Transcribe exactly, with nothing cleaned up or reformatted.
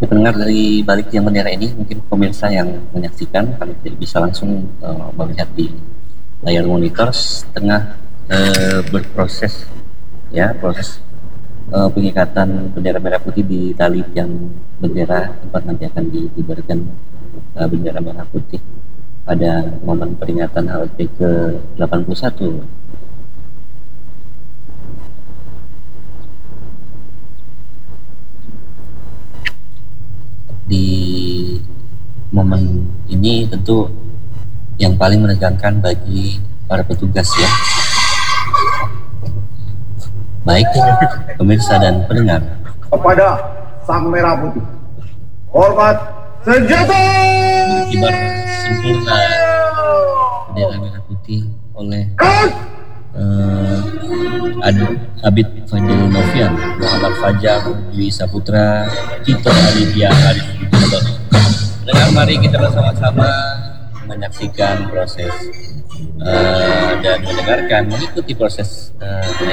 Pendengar dari balik tiang bendera ini, mungkin pemirsa yang menyaksikan kami tidak bisa langsung uh, melihat di layar monitor tengah uh, berproses ya proses uh, pengikatan bendera merah putih di tali tiang bendera tempat nanti akan dikibarkan uh, bendera merah putih pada momen peringatan H U T ke delapan puluh satu. Di momen ini tentu yang paling menegangkan bagi para petugas ya, baik pemirsa dan pendengar, kepada Sang Merah Putih, hormat senjata. berkibar sempurna bendera merah putih oleh uh, Ad, Abid Fajrul Novian, Muhammad Fajar, Dwi Saputra, Tito Aditya Arif. Dengar, mari kita bersama-sama menyaksikan proses uh, dan mendengarkan, mengikuti proses uh,